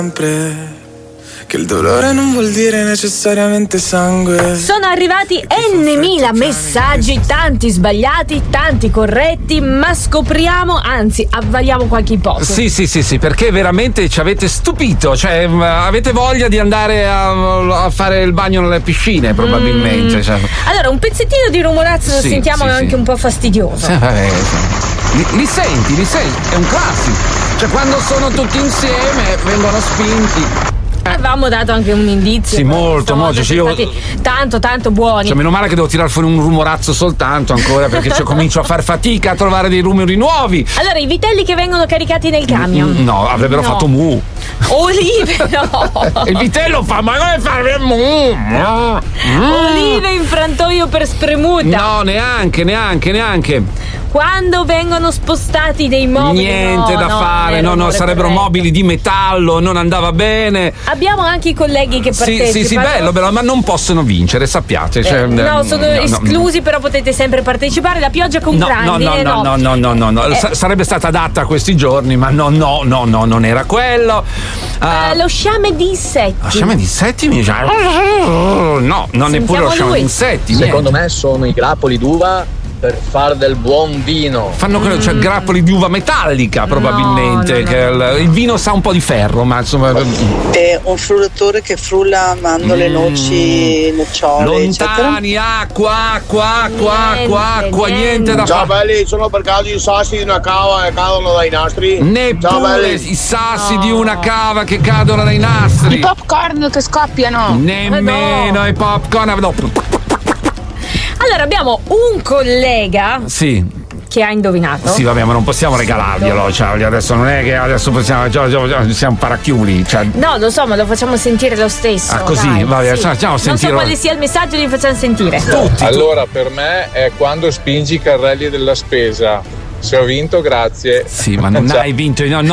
sempre che il dolore non vuol dire necessariamente sangue. Sono arrivati n.000 messaggi, tanti sbagliati, tanti corretti, ma scopriamo, anzi avvaliamo qualche ipotesi. Sì, perché veramente ci avete stupito, cioè avete voglia di andare a fare il bagno nelle piscine probabilmente. Cioè. Allora, un pezzettino di rumorazzo lo sentiamo anche un po' fastidioso. Li senti, è un classico. Cioè quando sono tutti insieme vengono spinti. Avevamo dato anche un indizio. Sì, molto. Siamo stati tanto buoni. Cioè, meno male che devo tirare fuori un rumorazzo soltanto ancora, perché comincio a far fatica a trovare dei rumori nuovi. Allora, i vitelli che vengono caricati nel camion. No, avrebbero fatto mu. Olive, no. Il vitello fa, ma come fare mu? Olive in frantoio per spremuta. No, neanche. Quando vengono spostati dei mobili, niente da fare, sarebbero mobili di metallo, non andava bene. Abbiamo anche i colleghi che partecipano. Sì, bello, ma non possono vincere, sappiate. Sono esclusi, però potete sempre partecipare. La pioggia con grandine. No. Sarebbe stata adatta a questi giorni, ma no, non era quello. Lo sciame di insetti. Lo sciame di insetti? No, non neppure lo sciame di insetti. Secondo me sono i grappoli d'uva per far del buon vino. Fanno quello, cioè grappoli di uva metallica probabilmente. No. Il vino sa un po' di ferro, ma insomma. È un frullatore che frulla mandorle, noci, nocciole. Lontani, acqua, niente da fare. Ciao belli, sono per caso i sassi di una cava che cadono dai nastri? Neppure i sassi di una cava che cadono dai nastri. I popcorn che scoppiano. Nemmeno i popcorn. Allora abbiamo un collega che ha indovinato. Sì, vabbè, ma non possiamo regalarglielo, cioè, adesso non è che adesso siamo paracchiuli, cioè. No, lo so, ma lo facciamo sentire lo stesso. Così, dai, vabbè, facciamo sentire. Non so quale sia il messaggio, li facciamo sentire. Tutti. Allora, per me è quando spingi i carrelli della spesa. Se ho vinto, grazie. Sì, ma non hai vinto. È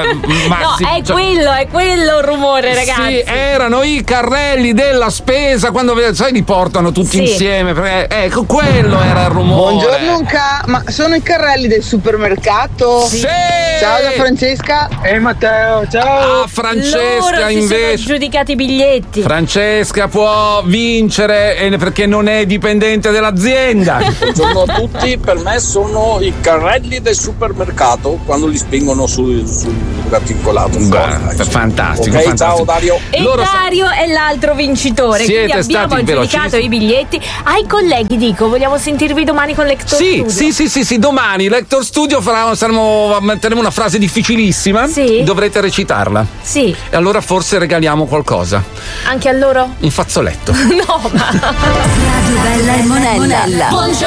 quello il rumore, ragazzi. Sì, erano i carrelli della spesa quando li portano tutti insieme. Ecco, quello era il rumore. Buongiorno, ma sono i carrelli del supermercato? Sì. Ciao da Francesca. Matteo, ciao. Francesca loro invece. Si sono giudicati i biglietti. Francesca può vincere perché non è dipendente dell'azienda. Buongiorno a tutti, per me sono i carrelli del supermercato quando li spingono sul graticolato. Fantastico. Okay, ciao Dario. E Dario è l'altro vincitore. Siete quindi abbiamo aggiudicato i biglietti. Ai colleghi dico, vogliamo sentirvi domani con Lector Studio? Sì, domani Lector Studio metteremo una frase difficilissima. Sì. Dovrete recitarla. Sì. E allora forse regaliamo qualcosa. Anche a loro? Un fazzoletto. No, ma Radio Bella e Monella. Buongiorno.